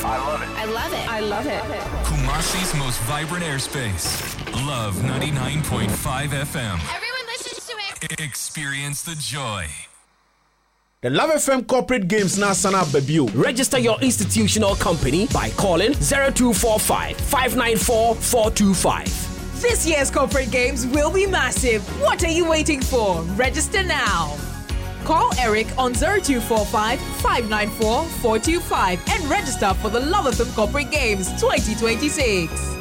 I love it. Kumasi's most vibrant airspace. Love 99.5 FM. Everyone listens to it. Experience the joy. The Love FM corporate games now sana baby. Register your institution or company by calling 0245 594 425. This year's corporate games will be massive. What are you waiting for? Register now. Call Eric on 0245 594 425 and register for the Love FM Corporate Games 2026.